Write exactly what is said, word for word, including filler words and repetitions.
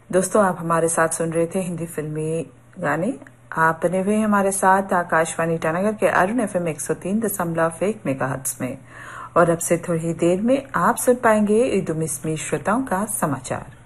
दोस्तों, आप हमारे साथ सुन रहे थे हिंदी फिल्मी गाने। आप बने हुए हमारे साथ आकाशवाणी ईटानगर के अरुण एफ एम एक सौ तीन दशमलव एक मेगाहर्ट्ज में। और अब से थोड़ी देर में आप सुन पाएंगे ईदुमिस्मी श्रोताओं का समाचार।